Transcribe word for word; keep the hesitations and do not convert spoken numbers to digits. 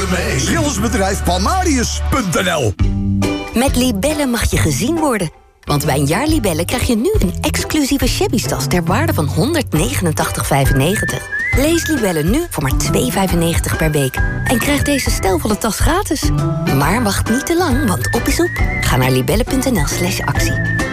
mee. Schildersbedrijf Palmarius punt n l. Met Libellen mag je gezien worden. Want bij een jaar Libellen krijg je nu een exclusieve shabby-tas ter waarde van honderdnegenentachtig vijfennegentig. Lees Libellen nu voor maar twee euro vijfennegentig per week. En krijg deze stijlvolle tas gratis. Maar wacht niet te lang, want op is op. Ga naar libellen punt n l slash actie.